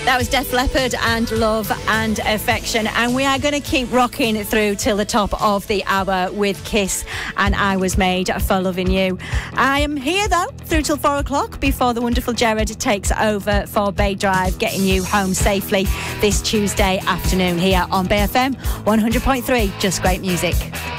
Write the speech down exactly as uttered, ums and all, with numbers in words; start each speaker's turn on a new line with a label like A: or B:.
A: That was Def Leppard and Love and Affection, and we are going to keep rocking through till the top of the hour with Kiss and I Was Made for Loving You. I am here though through till four o'clock before the wonderful Jared takes over for Bay Drive, getting you home safely this Tuesday afternoon here on Bay F M one hundred point three. Just great music.